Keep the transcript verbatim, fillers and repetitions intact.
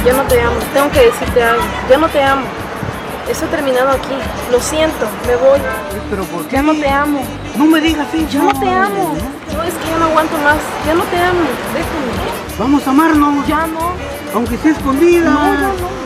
Ya no te amo, tengo que decirte algo. Ya no te amo. Estoy terminado aquí. Lo siento, me voy. ¿Pero por qué? Ya no te amo. No me digas eso. Ya no te amo. No, es que ya no aguanto más. Ya no te amo. Déjame. Vamos a amarnos. Ya no. Aunque sea escondida. No, no, no.